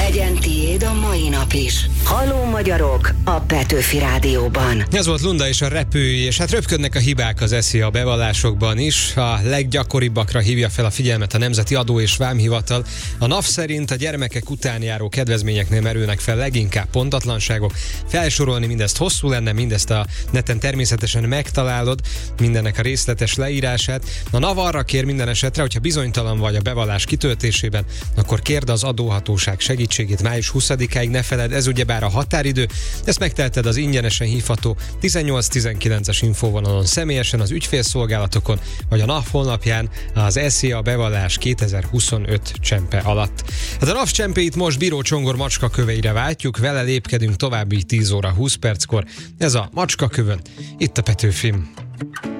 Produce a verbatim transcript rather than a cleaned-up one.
Legyen tiéd a mai nap is. Halló magyarok a Petőfi Rádióban. Ez volt Lunda és a repői, és hát röpködnek a hibák az SZIA bevallásokban is. A leggyakoribbakra hívja fel a figyelmet a Nemzeti Adó és Vámhivatal. A NAV szerint a gyermekek után járó kedvezményeknél merülnek fel leginkább pontatlanságok. Felsorolni mindezt hosszú lenne, mindezt a neten természetesen megtalálod, mindennek a részletes leírását. A NAV arra kér minden esetre, hogyha bizonytalan vagy a bevallás kitöltésében, akkor kérd az adóhatóság segítségét május huszadikáig, ne feled, ez ugyebár a határidő. Ezt megteheted az ingyenesen hívható tizennyolc tizenkilences infóvonalon, személyesen az ügyfélszolgálatokon, vagy a NAV honlapján az SZIA bevallás kétezer-huszonöt csempe alatt. Hát a NAV csempéit most Bíró Csongor macskaköveire váltjuk, vele lépkedünk további tíz óra húsz perckor. Ez a Macskakövön, itt a Petőfin.